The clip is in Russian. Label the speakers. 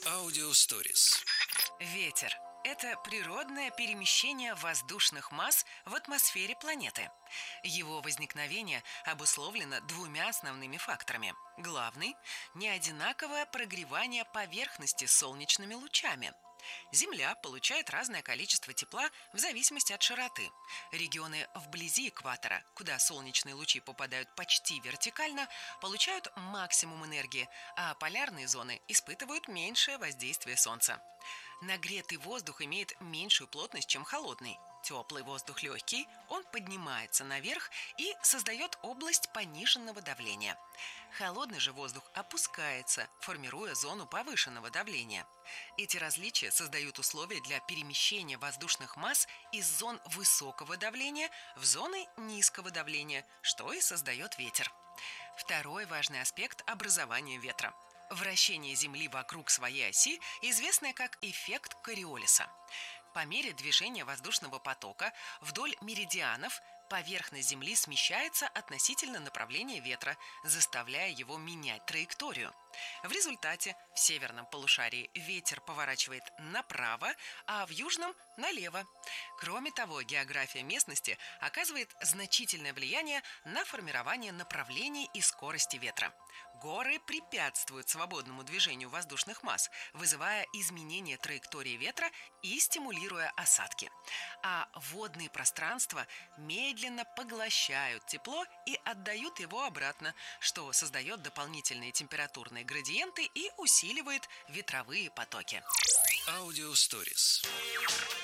Speaker 1: Аудиосторис.
Speaker 2: Ветер – это природное перемещение воздушных масс в атмосфере планеты. Его возникновение обусловлено двумя основными факторами. Главный – неодинаковое прогревание поверхности солнечными лучами. Земля получает разное количество тепла в зависимости от широты. Регионы вблизи экватора, куда солнечные лучи попадают почти вертикально, получают максимум энергии, а полярные зоны испытывают меньшее воздействие Солнца. Нагретый воздух имеет меньшую плотность, чем холодный. Теплый воздух легкий, он поднимается наверх и создает область пониженного давления. Холодный же воздух опускается, формируя зону повышенного давления. Эти различия создают условия для перемещения воздушных масс из зон высокого давления в зоны низкого давления, что и создает ветер. Второй важный аспект образования ветра. Вращение Земли вокруг своей оси, известное как эффект Кориолиса. По мере движения воздушного потока вдоль меридианов поверхность Земли смещается относительно направления ветра, заставляя его менять траекторию. В результате в северном полушарии ветер поворачивает направо, а в южном – налево. Кроме того, география местности оказывает значительное влияние на формирование направлений и скорости ветра. Горы препятствуют свободному движению воздушных масс, вызывая изменение траектории ветра и стимулируя осадки. А водные пространства медленно поглощают тепло и отдают его обратно, что создает дополнительные температурные градиенты и усиливает ветровые потоки.
Speaker 1: Аудиосторис.